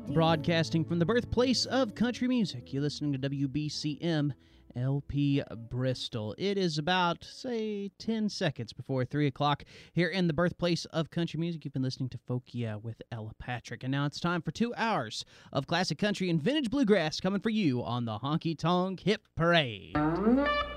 Broadcasting from the birthplace of country music, you're listening to WBCM LP Bristol. It is about, say, 10 seconds before 3 o'clock here in the birthplace of country music. You've been listening to Folk Yeah with Ella Patrick, and now it's time for 2 hours of classic country and vintage bluegrass coming for you on the Honky Tonk Hit Parade.